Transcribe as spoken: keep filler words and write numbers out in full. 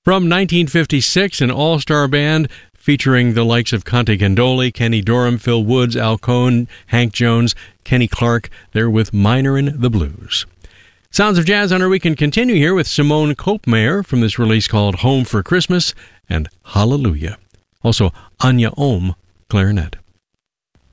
From nineteen fifty-six, an all-star band featuring the likes of Conte Candoli, Kenny Dorham, Phil Woods, Al Cohn, Hank Jones, Kenny Clark. They're with Minorin' the Blues. Sounds of Jazz on our weekend continue here with Simone Kopmeyer from this release called Home for Christmas and Hallelujah. Also, Anya Ohm, clarinet.